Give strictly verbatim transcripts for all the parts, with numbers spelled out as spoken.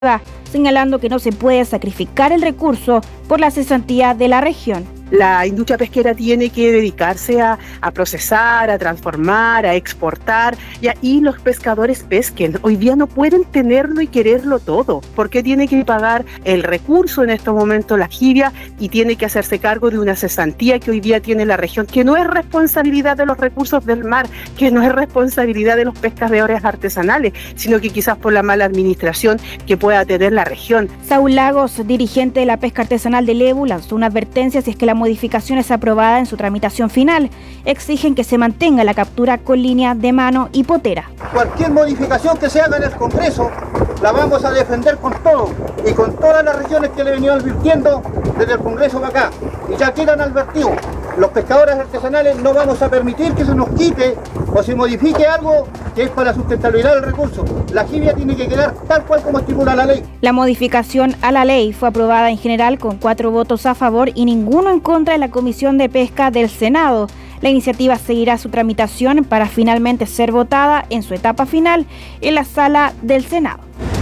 señalando que no se puede sacrificar el recurso por la cesantía de la región. La industria pesquera tiene que dedicarse a, a procesar, a transformar, a exportar, y ahí los pescadores pesquen. Hoy día no pueden tenerlo y quererlo todo, porque tiene que pagar el recurso en estos momentos la jibia y tiene que hacerse cargo de una cesantía que hoy día tiene la región, que no es responsabilidad de los recursos del mar, que no es responsabilidad de los pescadores artesanales, sino que quizás por la mala administración que pueda tener la región. Saúl Lagos, dirigente de la pesca artesanal de Lebu, lanzó una advertencia si es que la modificación es aprobada en su tramitación final. Exigen que se mantenga la captura con línea de mano y potera. Cualquier modificación que se haga en el Congreso la vamos a defender con todo y con todas las regiones que le he venido advirtiendo desde el Congreso para acá. Y ya quedan advertidos. Los pescadores artesanales no vamos a permitir que se nos quite o se modifique algo que es para la sustentabilidad del recurso. La jibia tiene que quedar tal cual como estipula la ley. La modificación a la ley fue aprobada en general con cuatro votos a favor y ninguno en contra de la Comisión de Pesca del Senado. La iniciativa seguirá su tramitación para finalmente ser votada en su etapa final en la sala del Senado.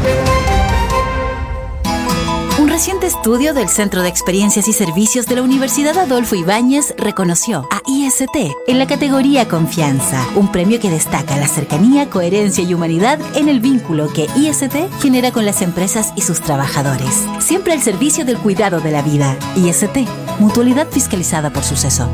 Un reciente estudio del Centro de Experiencias y Servicios de la Universidad Adolfo Ibáñez reconoció a I S T en la categoría Confianza, un premio que destaca la cercanía, coherencia y humanidad en el vínculo que I S T genera con las empresas y sus trabajadores. Siempre al servicio del cuidado de la vida. I S T, mutualidad fiscalizada por Suceso.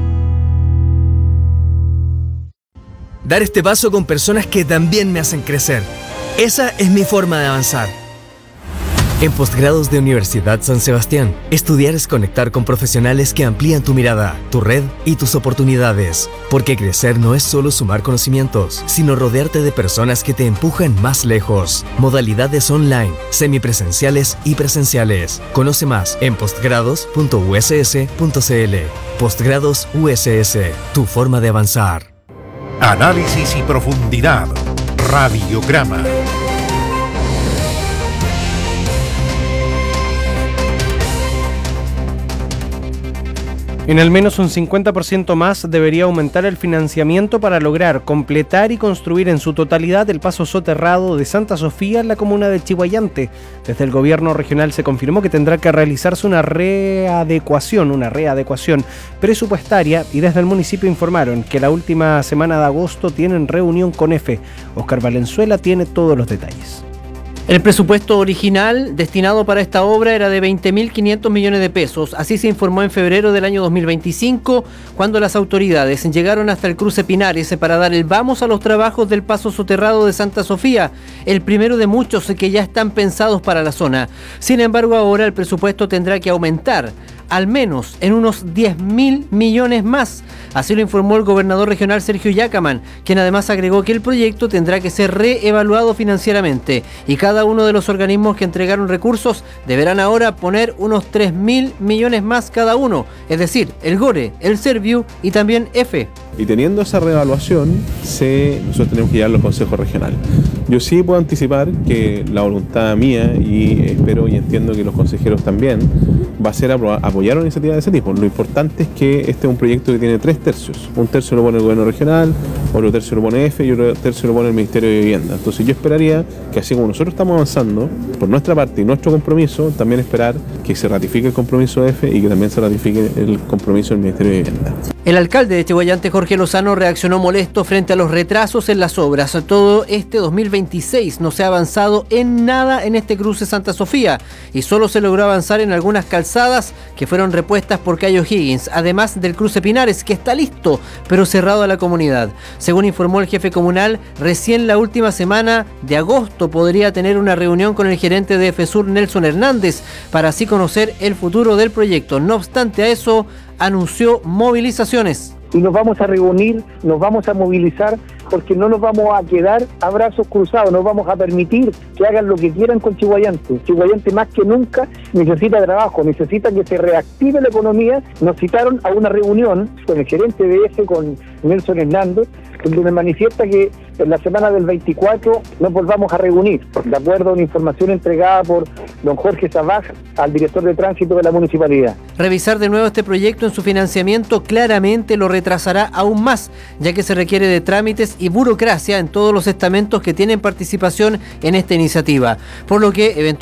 Dar este paso con personas que también me hacen crecer. Esa es mi forma de avanzar. En Postgrados de Universidad San Sebastián, estudiar es conectar con profesionales que amplían tu mirada, tu red y tus oportunidades. Porque crecer no es solo sumar conocimientos, sino rodearte de personas que te empujan más lejos. Modalidades online, semipresenciales y presenciales. Conoce más en postgrados punto u s s punto c l. Postgrados U S S, tu forma de avanzar. Análisis y profundidad. Radiograma. En al menos un cincuenta por ciento más debería aumentar el financiamiento para lograr completar y construir en su totalidad el paso soterrado de Santa Sofía en la comuna de Chiguayante. Desde el gobierno regional se confirmó que tendrá que realizarse una readecuación, una readecuación presupuestaria, y desde el municipio informaron que la última semana de agosto tienen reunión con F. Oscar Valenzuela tiene todos los detalles. El presupuesto original destinado para esta obra era de veinte mil quinientos millones de pesos. Así se informó en febrero del año dos mil veinticinco, cuando las autoridades llegaron hasta el cruce Pinares para dar el vamos a los trabajos del paso soterrado de Santa Sofía, el primero de muchos que ya están pensados para la zona. Sin embargo, ahora el presupuesto tendrá que aumentar, al menos en unos diez mil millones más. Así lo informó el gobernador regional Sergio Yacaman, quien además agregó que el proyecto tendrá que ser reevaluado financieramente y cada uno de los organismos que entregaron recursos deberán ahora poner unos tres mil millones más cada uno, es decir, el GORE, el Serviu y también F. Y teniendo esa reevaluación, se, nosotros tenemos que llevar los consejos regionales. Yo sí puedo anticipar que la voluntad mía, y espero y entiendo que los consejeros también, va a ser aprobar, apoyar una iniciativa de ese tipo. Lo importante es que este es un proyecto que tiene tres tercios. Un tercio lo pone el gobierno regional, otro tercio lo pone F y otro tercio lo pone el Ministerio de Vivienda. Entonces yo esperaría que, así como nosotros estamos avanzando, por nuestra parte y nuestro compromiso, también esperar que se ratifique el compromiso de F y que también se ratifique el compromiso del Ministerio de Vivienda. El alcalde de Chiguayante, Jorge Lozano, reaccionó molesto frente a los retrasos en las obras. Todo este dos mil veintiséis no se ha avanzado en nada en este cruce Santa Sofía y solo se logró avanzar en algunas calzadas que fueron repuestas por Cayo Higgins, además del cruce Pinares, que está listo, pero cerrado a la comunidad. Según informó el jefe comunal, recién la última semana de agosto podría tener una reunión con el gerente de FESUR, Nelson Hernández, para así conocer el futuro del proyecto. No obstante a eso, anunció movilizaciones. Y nos vamos a reunir, nos vamos a movilizar, porque no nos vamos a quedar a brazos cruzados, no vamos a permitir que hagan lo que quieran con Chiguayante. Chiguayante más que nunca necesita trabajo, necesita que se reactive la economía. Nos citaron a una reunión con el gerente de F, con Nelson Hernández, donde me manifiesta que en la semana del veinticuatro nos volvamos a reunir, de acuerdo a una información entregada por don Jorge Sabaj al director de tránsito de la municipalidad. Revisar de nuevo este proyecto en su financiamiento claramente lo retrasará aún más, ya que se requiere de trámites y burocracia en todos los estamentos que tienen participación en esta iniciativa, por lo que eventualmente